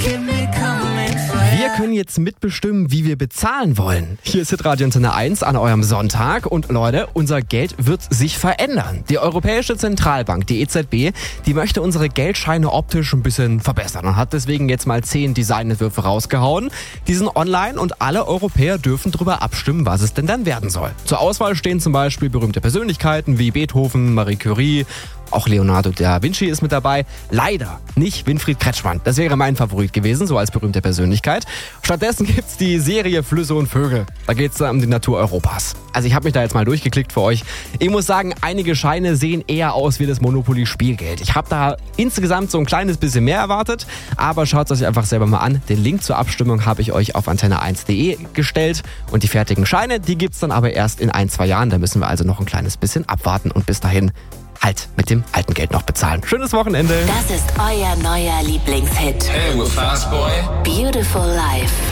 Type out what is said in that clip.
Wir können jetzt mitbestimmen, wie wir bezahlen wollen. Hier ist Hitradio Antenne 1 an eurem Sonntag. Und Leute, unser Geld wird sich verändern. Die Europäische Zentralbank, die EZB, die möchte unsere Geldscheine optisch ein bisschen verbessern und hat deswegen jetzt mal 10 Designentwürfe rausgehauen. Die sind online und alle Europäer dürfen darüber abstimmen, was es denn dann werden soll. Zur Auswahl stehen zum Beispiel berühmte Persönlichkeiten wie Beethoven, Marie Curie, auch Leonardo da Vinci ist mit dabei. Leider nicht Winfried Kretschmann. Das wäre mein Favorit gewesen, so als berühmte Persönlichkeit. Stattdessen gibt's die Serie Flüsse und Vögel. Da geht's dann um die Natur Europas. Also ich habe mich da jetzt mal durchgeklickt für euch. Ich muss sagen, einige Scheine sehen eher aus wie das Monopoly-Spielgeld. Ich habe da insgesamt so ein kleines bisschen mehr erwartet, aber schaut es euch einfach selber mal an. Den Link zur Abstimmung habe ich euch auf antenne1.de gestellt und die fertigen Scheine, die gibt's dann aber erst in 1-2 Jahren. Da müssen wir also noch ein kleines bisschen abwarten und bis dahin halt mit dem alten Geld noch bezahlen. Schönes Wochenende. Das ist euer neuer Lieblingshit. Hey, we're Fast Boy. Beautiful Life.